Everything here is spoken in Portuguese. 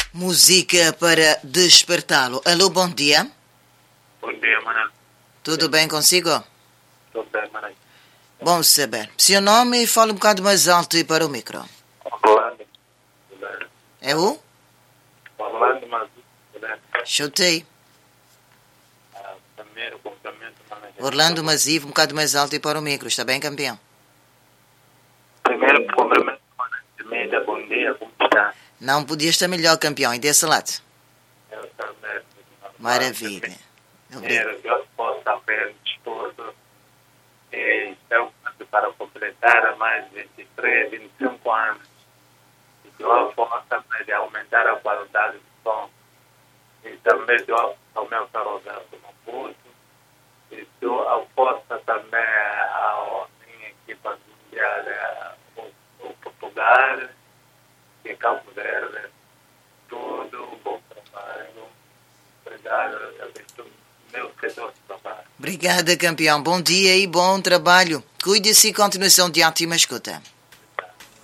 Música para despertá-lo. Alô, bom dia. Bom dia, Mané. Tudo bem consigo? Tudo bem, Mané. Bom saber. Seu nome e fala um bocado mais alto e para o micro. Orlando. É o? Orlando, mas... Chutei. Primeiro cumprimento, Mané. Orlando Mazivo, um bocado mais alto e para o micro. Está bem, campeão? Primeiro cumprimento, Mané. Primeiro, bom dia, como está? Não podia estar melhor, campeão. E desse lado? Eu também. Maravilha. Obrigado. Primeiro, eu posso saber de tudo. E estou para completar mais 23, 25 anos. E eu posso também de aumentar a qualidade do som. E também eu ao meu ferroviário como curso. E eu posso também à minha equipa mundial, o Portugal e Cabo Verde. Tudo bom trabalho. Obrigado, meu setor de trabalho. Obrigada, campeão. Bom dia e bom trabalho. Cuide-se e continuação de ótima escuta.